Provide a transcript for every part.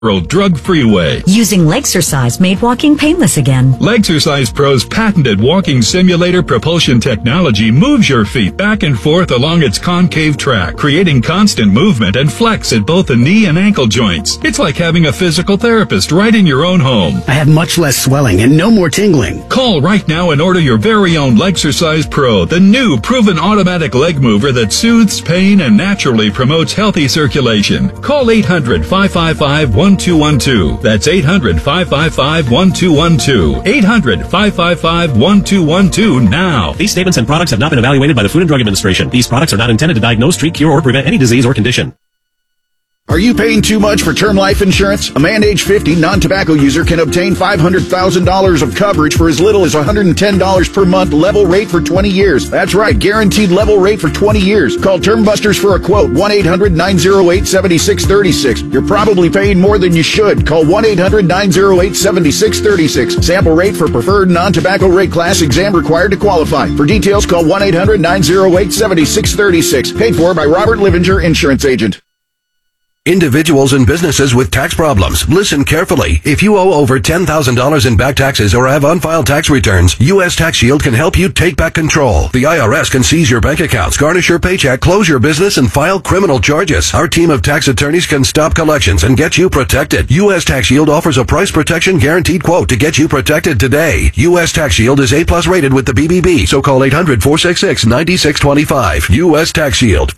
drug-free way. Using Legsercise made walking painless again. Legsercise Pro's patented walking simulator propulsion technology moves your feet back and forth along its concave track, creating constant movement and flex at both the knee and ankle joints. It's like having a physical therapist right in your own home. I have much less swelling and no more tingling. Call right now and order your very own Legsercise Pro, the new proven automatic leg mover that soothes pain and naturally promotes healthy circulation. Call 800-555-1212. That's 800-555-1212. 800-555-1212 now. These statements and products have not been evaluated by the Food and Drug Administration. These products are not intended to diagnose, treat, cure, or prevent any disease or condition. Are you paying too much for term life insurance? A man age 50 non-tobacco user can obtain $500,000 of coverage for as little as $110 per month, level rate for 20 years. That's right, guaranteed level rate for 20 years. Call Term Busters for a quote, 1-800-908-7636. You're probably paying more than you should. Call 1-800-908-7636. Sample rate for preferred non-tobacco rate class, exam required to qualify. For details, call 1-800-908-7636. Paid for by Robert Livinger, Insurance Agent. Individuals and businesses with tax problems, listen carefully. If you owe over $10,000 in back taxes or have unfiled tax returns, U.S. Tax Shield can help you take back control. The IRS can seize your bank accounts, garnish your paycheck, close your business, and file criminal charges. Our team of tax attorneys can stop collections and get you protected. U.S. Tax Shield offers a price protection guaranteed quote to get you protected today. U.S. Tax Shield is A+ rated with the BBB, so call 800-466-9625. U.S. Tax Shield,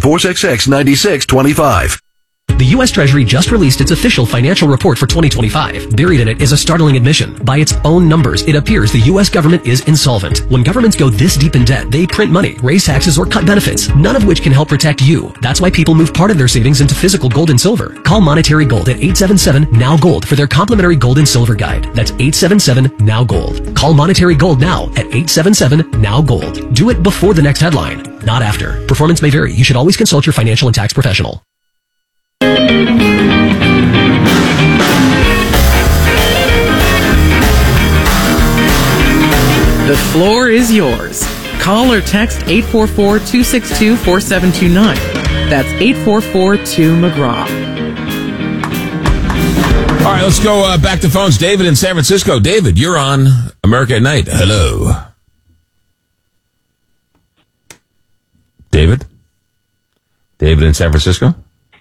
800-466-9625. The U.S. Treasury just released its official financial report for 2025. Buried in it is a startling admission. By its own numbers, it appears the U.S. government is insolvent. When governments go this deep in debt, they print money, raise taxes, or cut benefits, none of which can help protect you. That's why people move part of their savings into physical gold and silver. Call Monetary Gold at 877-NOW-GOLD for their complimentary gold and silver guide. That's 877-NOW-GOLD. Call Monetary Gold now at 877-NOW-GOLD. Do it before the next headline, not after. Performance may vary. You should always consult your financial and tax professional. The floor is yours. Call or text 844-262-4729. That's 844-2-McGraw. All right, let's go back to phones. David in San Francisco. David, you're on America at Night. Hello. David? David in San Francisco?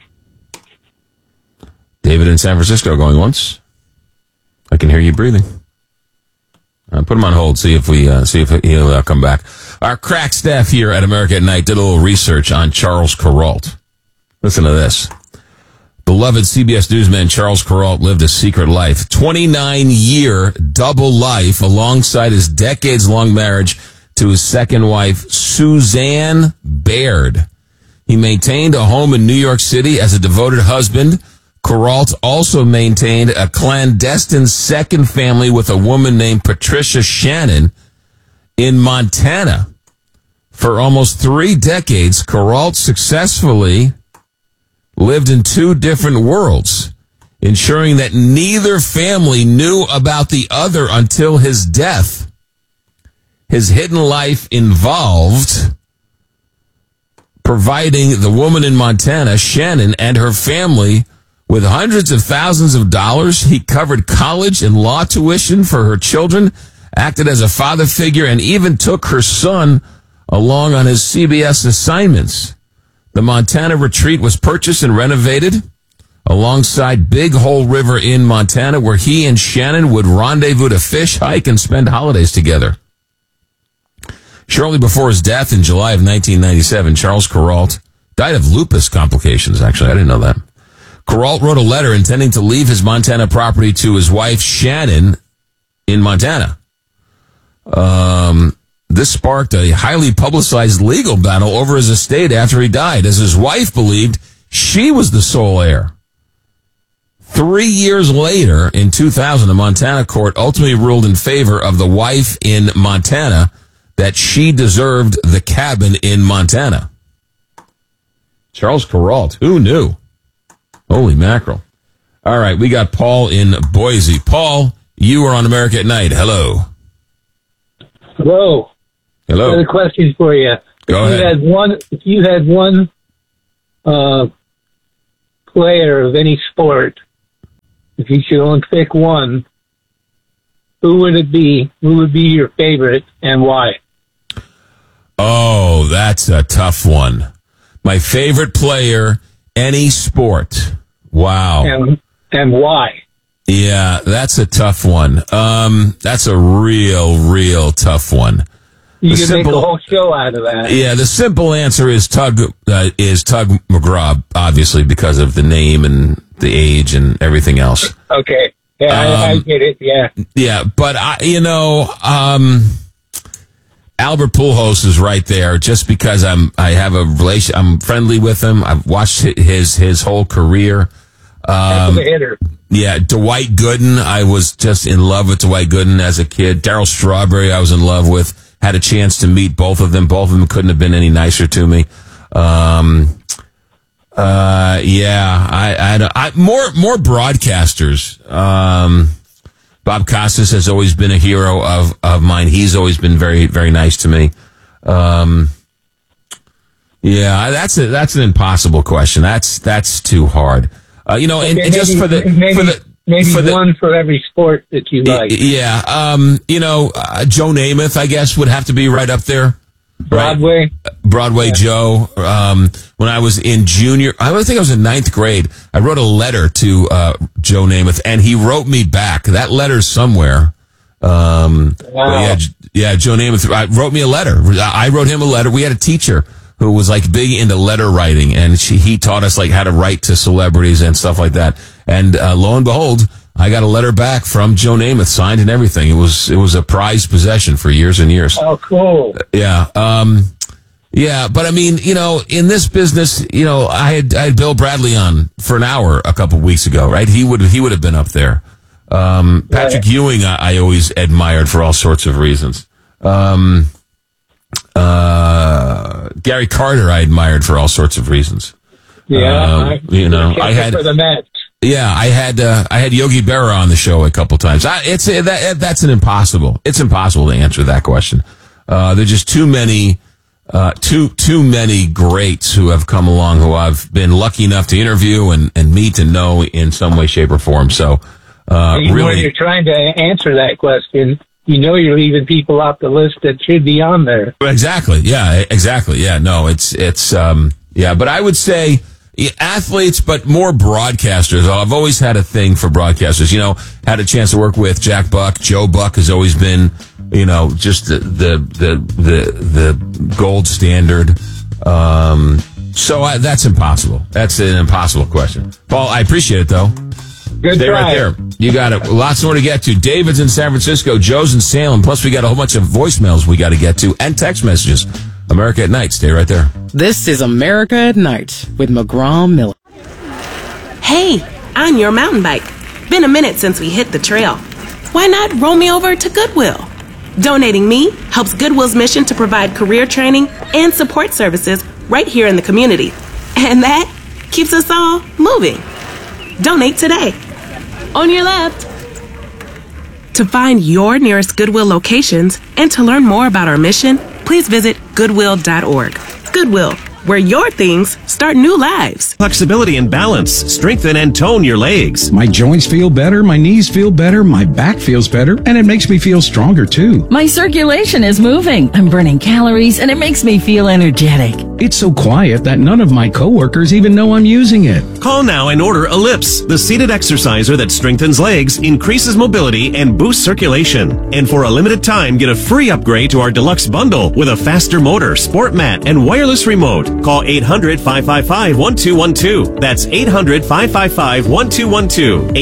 David in San Francisco going once. I can hear you breathing. Put him on hold. See if he'll come back. Our crack staff here at America at Night did a little research on Charles Kuralt. Listen to this. Beloved CBS newsman Charles Kuralt lived a secret life. 29-year double life alongside his decades-long marriage to his second wife, Suzanne Baird. He maintained a home in New York City as a devoted husband. Kuralt also maintained a clandestine second family with a woman named Patricia Shannon in Montana. For almost 3 decades, Kuralt successfully lived in 2 different worlds, ensuring that neither family knew about the other until his death. His hidden life involved providing the woman in Montana, Shannon, and her family with hundreds of thousands of dollars. He covered college and law tuition for her children, acted as a father figure, and even took her son along on his CBS assignments. The Montana retreat was purchased and renovated alongside Big Hole River in Montana, where he and Shannon would rendezvous to fish, hike, and spend holidays together. Shortly before his death in July of 1997, Charles Kuralt died of lupus complications, actually. I didn't know that. Kuralt wrote a letter intending to leave his Montana property to his wife, Shannon, in Montana. This sparked a highly publicized legal battle over his estate after he died, as his wife believed she was the sole heir. 3 years later, in 2000, a Montana court ultimately ruled in favor of the wife in Montana that she deserved the cabin in Montana. Charles Kuralt, who knew? Holy mackerel. All right, we got Paul in Boise. Paul, you are on America at Night. Hello. Hello. Hello. I have a question for you. Go ahead. If you had one player of any sport if you should only pick one, who would it be? Who would be your favorite and why? Oh, that's a tough one. My favorite player, any sport. Wow. And why? Yeah, that's a tough one. That's a real tough one. You can make a whole show out of that. Yeah, the simple answer is Tug McGraw, obviously, because of the name and the age and everything else. Okay. Yeah, I get it. Yeah. Yeah, but Albert Pujols is right there just because I have a relation. I'm friendly with him. I've watched his whole career. That's a hitter. Yeah, Dwight Gooden. I was just in love with Dwight Gooden as a kid. Darryl Strawberry, I was in love with. Had a chance to meet both of them. Both of them couldn't have been any nicer to me. More broadcasters. Bob Costas has always been a hero of mine. He's always been very, very nice to me. That's an impossible question. That's too hard. Maybe one for every sport that you like. Yeah. Joe Namath, I guess, would have to be right up there. Broadway. Right? Broadway yeah. Joe. When I was in I think I was in 9th grade, I wrote a letter to Joe Namath, and he wrote me back. That letter's somewhere. Wow. Joe Namath wrote me a letter. I wrote him a letter. We had a teacher who was like big into letter writing, and he taught us like how to write to celebrities and stuff like that. And lo and behold, I got a letter back from Joe Namath, signed and everything. It was a prized possession for years and years. Oh, cool. Yeah. But I mean, in this business, I had Bill Bradley on for an hour a couple of weeks ago, right? He would have been up there. Patrick Ewing, I always admired for all sorts of reasons. Gary Carter, I admired for all sorts of reasons. Yeah. I had for the Mets. Yeah, I had Yogi Berra on the show a couple times. That's an impossible. It's impossible to answer that question. There's just too many greats who have come along who I've been lucky enough to interview and meet and know in some way, shape, or form. So, when you're trying to answer that question, you're leaving people off the list that should be on there. Exactly. Yeah. Exactly. Yeah. No. But I would say athletes, but more broadcasters. I've always had a thing for broadcasters. Had a chance to work with Jack Buck. Joe Buck has always been, just the gold standard. So that's impossible. That's an impossible question. Paul, I appreciate it though. Good Stay try. right there. You got it. Lots more to get to. David's in San Francisco. Joe's in Salem. Plus, we got a whole bunch of voicemails we got to get to and text messages. America at Night. Stay right there. This is America at Night with McGraw Miller. Hey, on your mountain bike. Been a minute since we hit the trail. Why not roll me over to Goodwill? Donating me helps Goodwill's mission to provide career training and support services right here in the community. And that keeps us all moving. Donate today. On your left. To find your nearest Goodwill locations and to learn more about our mission, please visit Goodwill.org. Goodwill, where your things start new lives. Flexibility and balance. Strengthen and tone your legs. My joints feel better, my knees feel better, my back feels better, and it makes me feel stronger too. My circulation is moving. I'm burning calories, and it makes me feel energetic. It's so quiet that none of my coworkers even know I'm using it. Call now and order Ellipse, the seated exerciser that strengthens legs, increases mobility, and boosts circulation. And for a limited time, get a free upgrade to our deluxe bundle with a faster motor, sport mat, and wireless remote. Call 800-555-1212. That's 800-555-1212.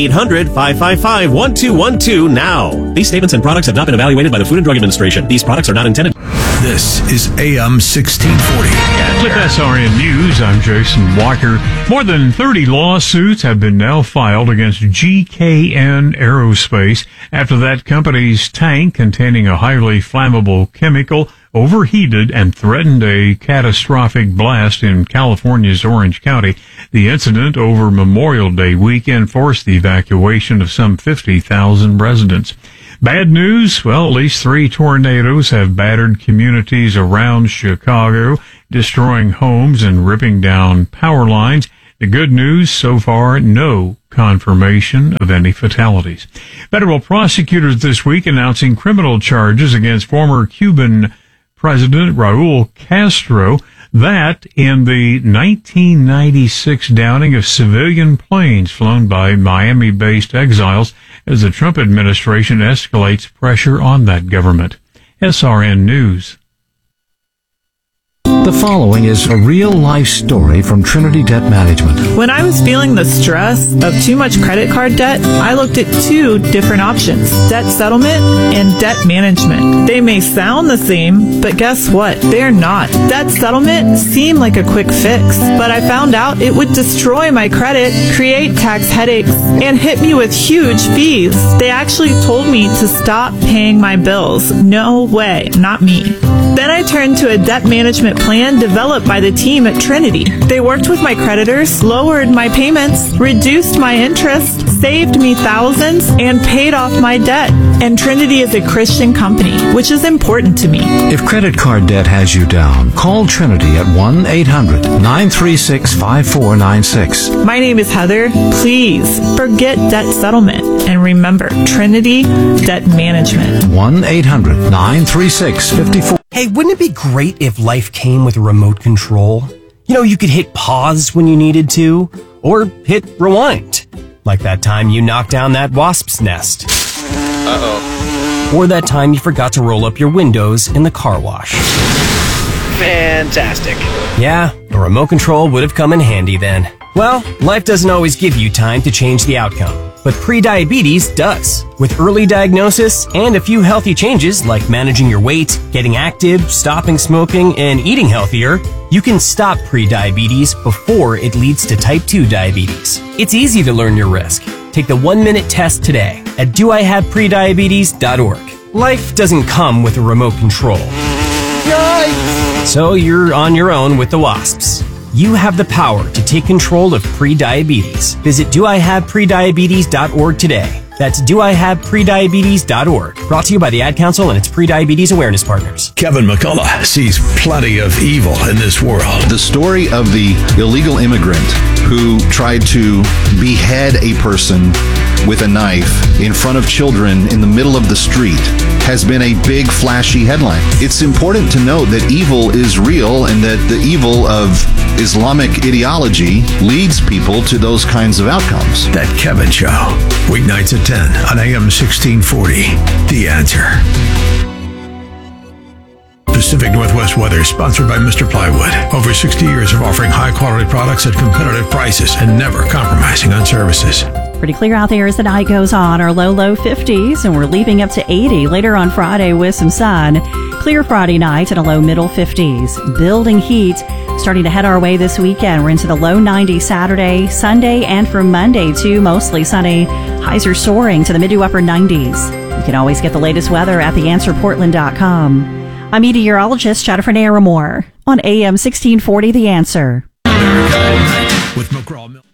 800-555-1212 now. These statements and products have not been evaluated by the Food and Drug Administration. These products are not intended. This is AM 1640. With SRN News, I'm Jason Walker. More than 30 lawsuits have been now filed against GKN Aerospace after that company's tank containing a highly flammable chemical overheated and threatened a catastrophic blast in California's Orange County. The incident over Memorial Day weekend forced the evacuation of some 50,000 residents. Bad news? Well, at least 3 tornadoes have battered communities around Chicago, destroying homes and ripping down power lines. The good news, so far, no confirmation of any fatalities. Federal prosecutors this week announcing criminal charges against former Cuban President Raul Castro, that in the 1996 downing of civilian planes flown by Miami-based exiles as the Trump administration escalates pressure on that government. SRN News. The following is a real-life story from Trinity Debt Management. When I was feeling the stress of too much credit card debt, I looked at two different options: debt settlement and debt management. They may sound the same, but guess what? They're not. Debt settlement seemed like a quick fix, but I found out it would destroy my credit, create tax headaches, and hit me with huge fees. They actually told me to stop paying my bills. No way, not me. Then I turned to a debt management plan developed by the team at Trinity. They worked with my creditors, lowered my payments, reduced my interest, saved me thousands, and paid off my debt. And Trinity is a Christian company, which is important to me. If credit card debt has you down, call Trinity at 1-800-936-5496. My name is Heather. Please forget debt settlement and remember Trinity Debt Management. 1-800-936-5496. Hey, wouldn't it be great if life came with a remote control? You know, you could hit pause when you needed to, or hit rewind. Like that time you knocked down that wasp's nest. Uh-oh. Or that time you forgot to roll up your windows in the car wash. Fantastic. Yeah, a remote control would have come in handy then. Well, life doesn't always give you time to change the outcome, but prediabetes does. With early diagnosis and a few healthy changes like managing your weight, getting active, stopping smoking, and eating healthier, you can stop prediabetes before it leads to type 2 diabetes. It's easy to learn your risk. Take the 1-minute test today at doihaveprediabetes.org. Life doesn't come with a remote control. Yikes! So you're on your own with the wasps. You have the power to take control of prediabetes. Visit doihaveprediabetes.org today. That's doihaveprediabetes.org. Brought to you by the Ad Council and its Prediabetes Awareness Partners. Kevin McCullough sees plenty of evil in this world. The story of the illegal immigrant who tried to behead a person with a knife in front of children in the middle of the street has been a big, flashy headline. It's important to note that evil is real and that the evil of Islamic ideology leads people to those kinds of outcomes. That Kevin Show, weeknights at 10 on AM 1640. The Answer. Pacific Northwest weather, sponsored by Mr. Plywood. Over 60 years of offering high-quality products at competitive prices and never compromising on services. Pretty clear out there as the night goes on. Our low 50s, and we're leaping up to 80 later on Friday with some sun. Clear Friday night and a low middle 50s. Building heat starting to head our way this weekend. We're into the low 90s Saturday, Sunday, and from Monday too, mostly sunny. Highs are soaring to the mid to upper 90s. You can always get the latest weather at theanswerportland.com. I'm meteorologist Jennifer Naramore on AM 1640 The Answer. With McGraw-Hill.